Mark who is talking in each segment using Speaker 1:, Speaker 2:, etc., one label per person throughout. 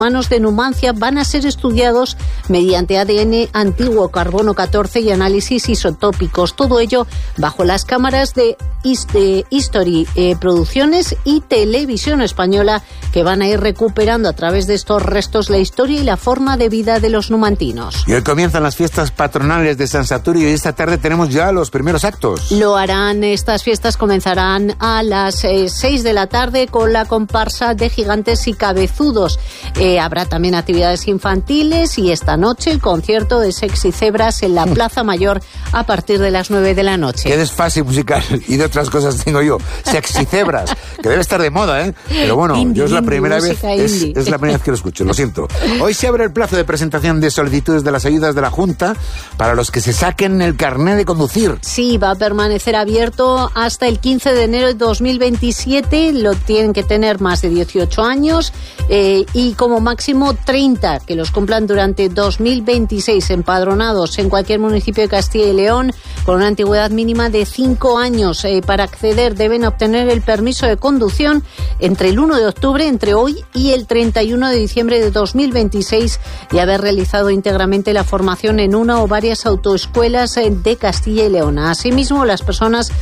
Speaker 1: humanos de Numancia van a ser estudiados mediante ADN antiguo, carbono 14 y análisis isotópicos. Todo ello bajo las cámaras de History Producciones y Televisión Española, que van a ir recuperando a través de estos restos la historia y la forma de vida de los numantinos.
Speaker 2: Y hoy comienzan las fiestas patronales de San Saturio y esta tarde tenemos ya los primeros actos.
Speaker 1: Lo harán, estas fiestas comenzarán a las 6 de la tarde con la comparsa de gigantes y cabezudos. Habrá también actividades infantiles y esta noche el concierto de Sexy Cebras en la Plaza Mayor a partir de las 9 de la noche.
Speaker 2: Qué desfase musical y de otras cosas tengo yo. Sexy Cebras, que debe estar de moda, ¿eh? Pero bueno, yo es la primera vez que lo escucho, lo siento. Hoy se abre el plazo de presentación de solicitudes de las ayudas de la Junta para los que se saquen el carné de conducir.
Speaker 1: Sí, va a permanecer abierto hasta el 15 de enero de 2027. Lo tienen que tener más de 18 años y como máximo 30 que los cumplan durante 2026, empadronados en cualquier municipio de Castilla y León con una antigüedad mínima de 5 años. Para acceder deben obtener el permiso de conducción entre el 1 de octubre, entre hoy y el 31 de diciembre de 2026 y haber realizado íntegramente la formación en una o varias autoescuelas de Castilla y León. Asimismo, las personas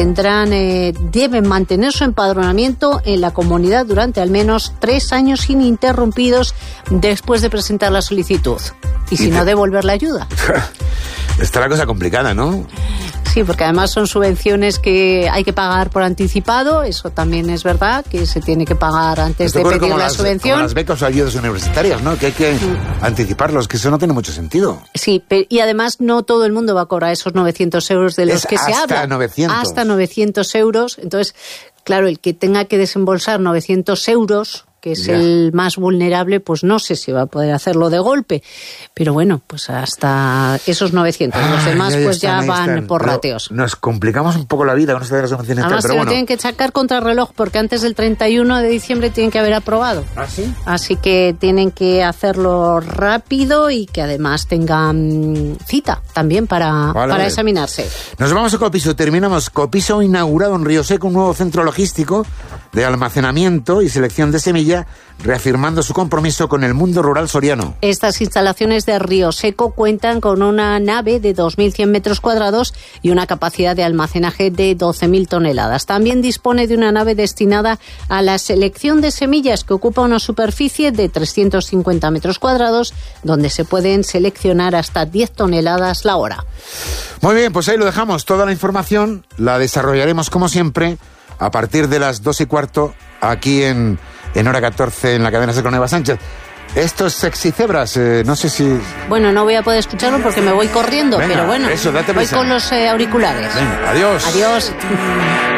Speaker 1: deben mantener su empadronamiento en la comunidad durante al menos 3 años ininterrumpidos después de presentar la solicitud. Y si no, devolver la ayuda.
Speaker 2: Está la cosa complicada, ¿no?
Speaker 1: Sí, porque además son subvenciones que hay que pagar por anticipado. Eso también es verdad, que se tiene que pagar antes de pedir la subvención.
Speaker 2: Como las becas o ayudas universitarias, ¿no? Que hay que anticiparlos, que eso no tiene mucho sentido.
Speaker 1: Sí, y además no todo el mundo va a cobrar esos 900 euros de los que se habla. Hasta 900 euros. Entonces, claro, el que tenga que desembolsar 900 euros... que es el más vulnerable, pues no sé si va a poder hacerlo de golpe. Pero bueno, pues hasta esos 900. Los demás pues ya van por rateos.
Speaker 2: Nos complicamos un poco la vida con esto de las subvenciones.
Speaker 1: Además se lo tienen que sacar contra reloj porque antes del 31 de diciembre tienen que haber aprobado.
Speaker 2: ¿Ah, sí?
Speaker 1: Así que tienen que hacerlo rápido y que además tengan cita también para examinarse.
Speaker 2: Nos vamos a Copiso. Terminamos. Copiso inaugurado en Río Seco un nuevo centro logístico de almacenamiento y selección de semilla, reafirmando su compromiso con el mundo rural soriano.
Speaker 1: Estas instalaciones de Río Seco cuentan con una nave de 2.100 metros cuadrados y una capacidad de almacenaje de 12.000 toneladas. También dispone de una nave destinada a la selección de semillas que ocupa una superficie de 350 metros cuadrados, donde se pueden seleccionar hasta 10 toneladas la hora.
Speaker 2: Muy bien, pues ahí lo dejamos. Toda la información la desarrollaremos como siempre a partir de las 2:15 aquí en Hora 14 en la cadena SER con Eva Sánchez. Esto es Sexy Cebras, no sé si...
Speaker 1: Bueno, no voy a poder escucharlo porque me voy corriendo,
Speaker 2: venga,
Speaker 1: pero bueno,
Speaker 2: eso, date
Speaker 1: voy
Speaker 2: prisa.
Speaker 1: con los auriculares.
Speaker 2: Venga, adiós.
Speaker 1: Adiós.